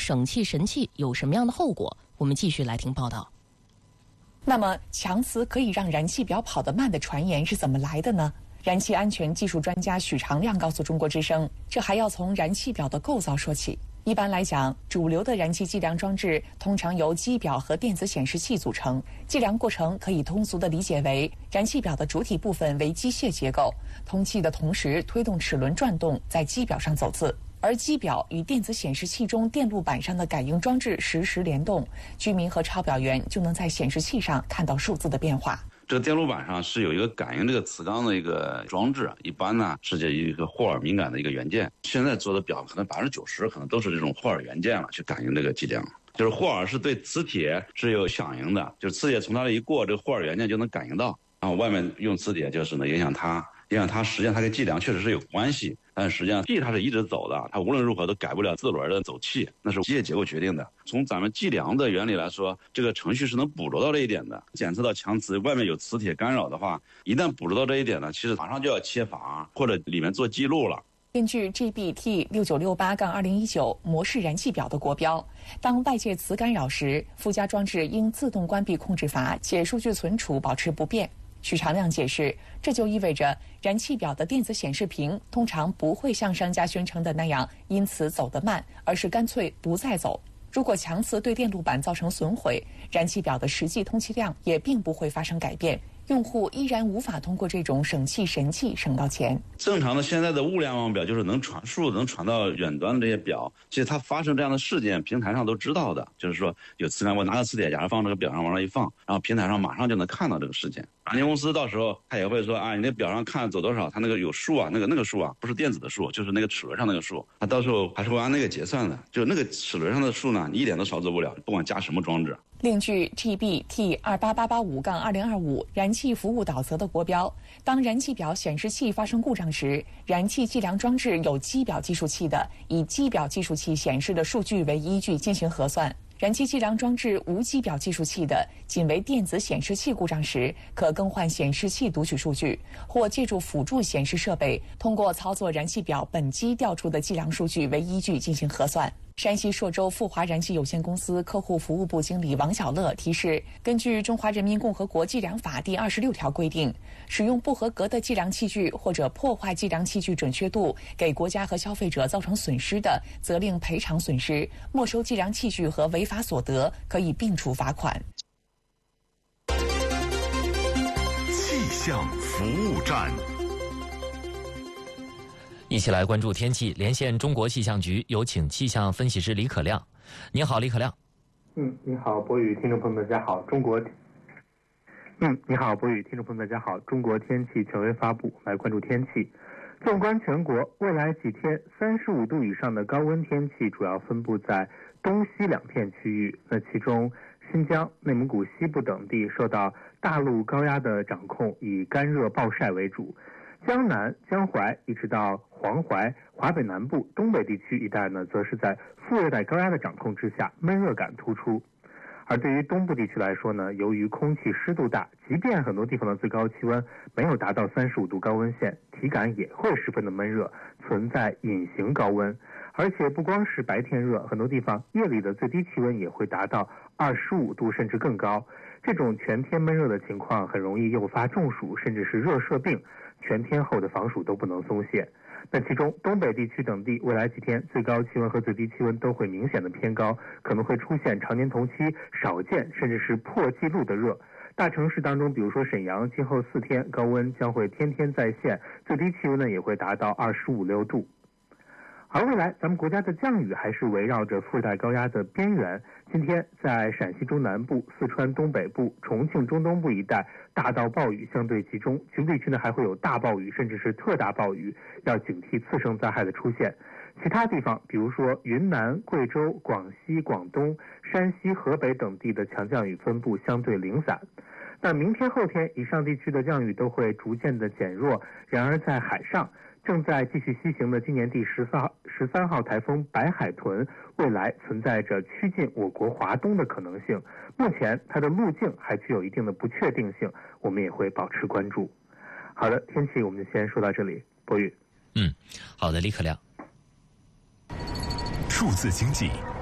省气神器有什么样的后果？我们继续来听报道。 那么，强磁可以让燃气表跑得慢的传言是怎么来的呢？燃气安全技术专家许长亮告诉中国之声，这还要从燃气表的构造说起。一般来讲，主流的燃气计量装置通常由机表和电子显示器组成。计量过程可以通俗地理解为，燃气表的主体部分为机械结构，通气的同时推动齿轮转动，在机表上走字。而机表与电子显示器中电路板上的感应装置实时联动，居民和抄表员就能在显示器上看到数字的变化。 这个电路板上是有一个感应这个磁钢的一个装置，一般呢是这一个霍尔敏感的一个元件。现在做的表可能90%可能都是这种霍尔元件了，去感应这个计量。就是霍尔是对磁铁是有响应的，就是磁铁从它这一过，这个霍尔元件就能感应到，然后外面用磁铁就是呢影响它，实际上它跟计量确实是有关系，但实际上气它是一直走的，它无论如何都改不了自轮的走气，那是机械结构决定的。从咱们计量的原理来说，这个程序是能捕捉到这一点的。检测到强磁外面有磁铁干扰的话，一旦捕捉到这一点呢，其实马上就要切阀或者里面做记录了。 根据 GB-T6968-2019 模式燃气表的国标，当外界磁干扰时，附加装置应自动关闭控制阀，且数据存储保持不变。许长亮解释，这就意味着燃气表的电子显示屏通常不会像商家宣称的那样因此走得慢，而是干脆不再走。如果强磁对电路板造成损毁，燃气表的实际通气量也并不会发生改变，用户依然无法通过这种省气神器省到钱。 正常的现在的物联网表就是能传输能传到远端的这些表，其实它发生这样的事件，平台上都知道的。就是说有磁感，我拿个磁铁夹放这个表上往上一放，然后平台上马上就能看到这个事件。软件公司到时候他也会说啊，你那表上看走多少，它那个有数啊，那个数啊，不是电子的数，就是那个齿轮上那个数，它到时候还是会按那个结算的。就那个齿轮上的数呢，你一点都少走不了，不管加什么装置。 另据 GB-T28885-2025 燃气服务导则的国标，当燃气表显示器发生故障时，燃气计量装置有机表计数器的，以机表计数器显示的数据为依据进行核算。燃气计量装置无机表计数器的，仅为电子显示器故障时，可更换显示器读取数据，或借助辅助显示设备，通过操作燃气表本机调出的计量数据为依据进行核算。山西朔州富华燃气有限公司客户服务部经理王小乐提示，根据《中华人民共和国计量法》第26条规定，使用不合格的计量器具或者破坏计量器具准确度，给国家和消费者造成损失的，责令赔偿损失，没收计量器具和违法所得，可以并处罚款。 气象服务站。 一起来关注天气，连线中国气象局，有请气象分析师李可亮。你好，李可亮。 你好，博宇，听众朋友们，大家好。你好，博宇，听众朋友们，大家好。中国天气权威发布，来关注天气。纵观全国，未来几天35度以上的高温天气主要分布在东西两片区域。那其中，新疆、内蒙古西部等地受到大陆高压的掌控，以干热暴晒为主。江南、江淮一直到黄淮、华北南部、东北地区一带呢，则是在副热带高压的掌控之下，闷热感突出。而对于东部地区来说呢，由于空气湿度大，即便很多地方的最高气温没有达到35度高温线，体感也会十分的闷热，存在隐形高温。而且不光是白天热，很多地方夜里的最低气温也会达到25度甚至更高。这种全天闷热的情况很容易诱发中暑甚至是热射病，全天候的防暑都不能松懈。那其中东北地区等地未来几天最高气温和最低气温都会明显的偏高，可能会出现常年同期少见甚至是破纪录的热。大城市当中，比如说沈阳，今后4天高温将会天天再现，最低气温呢也会达到25、6度。而未来咱们国家的降雨还是围绕着副热带高压的边缘。今天在陕西中南部、四川东北部、重庆中东部一带大到暴雨相对集中，局部地区呢还会有大暴雨甚至是特大暴雨，要警惕次生灾害的出现。其他地方比如说云南、贵州、广西、广东、山西、河北等地的强降雨分布相对零散。那明天后天以上地区的降雨都会逐渐的减弱，然而在海上正在继续西行的今年第13号台风白海豚，未来存在着趋近我国华东的可能性。目前它的路径还具有一定的不确定性，我们也会保持关注。好的，天气我们就先说到这里。博宇。 好的，李可亮。 数字经济